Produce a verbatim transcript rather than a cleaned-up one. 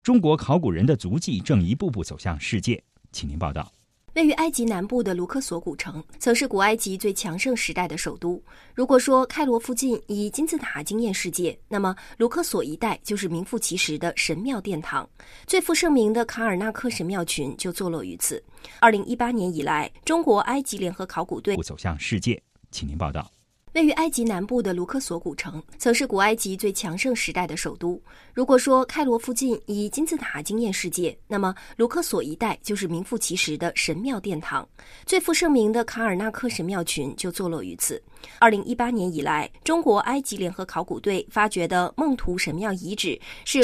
中国考古人的足迹正一步步走向世界。请您报道。 位于埃及南部的卢克索古城曾是古埃及最强盛时代的首都。如果说开罗附近以金字塔惊艳世界，那么卢克索一带就是名副其实的神庙殿堂。最负盛名的卡尔纳克神庙群就坐落于此。二零一八年以来，中国埃及联合考古队走向世界。请您报道。 位于埃及南部的卢克索古城曾是古埃及最强盛时代的首都。如果说开罗附近以金字塔惊艳世界，那么卢克索一带就是名副其实的神庙殿堂。最负盛名的卡尔纳克神庙群就坐落于此。二零一八年以来，中国埃及联合考古队发掘的孟图神庙遗址是